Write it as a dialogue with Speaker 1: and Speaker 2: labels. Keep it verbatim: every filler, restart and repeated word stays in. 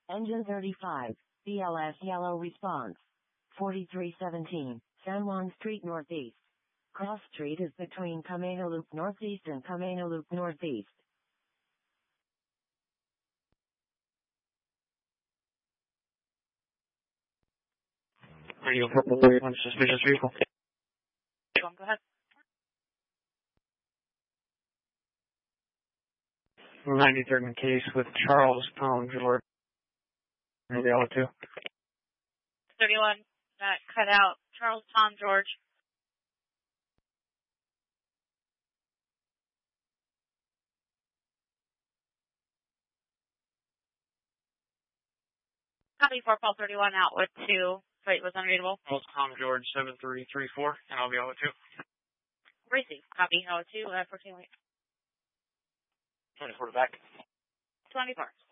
Speaker 1: Engine thirty-five, B L S yellow response. forty-three seventeen, San Juan Street Northeast. Cross Street is between Camino Loop Northeast and Camino Loop Northeast.
Speaker 2: Radio Purple thirty-one, suspicious vehicle.
Speaker 3: Go ahead.
Speaker 2: ninety-third in case with Charles Tom George. Maybe L two.
Speaker 3: thirty-one, that cut out. Charles Tom George. Copy four, Paul thirty-one, out with two. Freight was unreadable.
Speaker 2: Charles Tom George, seven three three four, and I'll be L two.
Speaker 3: Receive. Copy, L two, uh, fourteen, wait.
Speaker 2: twenty-four to back.
Speaker 3: twenty-four.